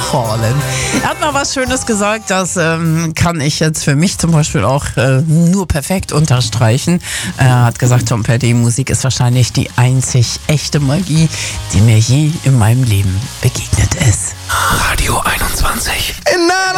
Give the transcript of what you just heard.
Fallen. Er hat mal was Schönes gesagt, das kann ich jetzt für mich zum Beispiel auch nur perfekt unterstreichen. Er hat gesagt, Tom Petty, Musik ist wahrscheinlich die einzig echte Magie, die mir je in meinem Leben begegnet ist. Radio 21.